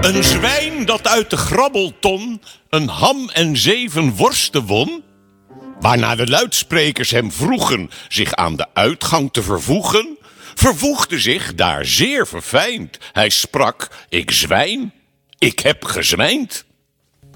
Een zwijn dat uit de grabbelton een ham en 7 worsten won, waarna de luidsprekers hem vroegen zich aan de uitgang te vervoegen, vervoegde zich daar zeer verfijnd. Hij sprak: ik zwijn, ik heb gezwijnd.